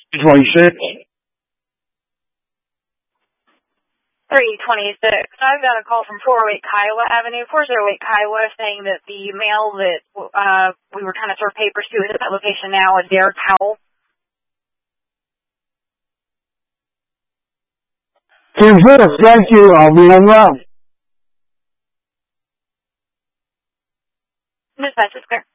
26. 326. I've got a call from 408 Kiowa Avenue, 408 Kiowa, saying that the mail that we were trying to serve papers to is at that location now, a Derek Howell. 10-4, thank you. I'll be on route. Dispatch is clear.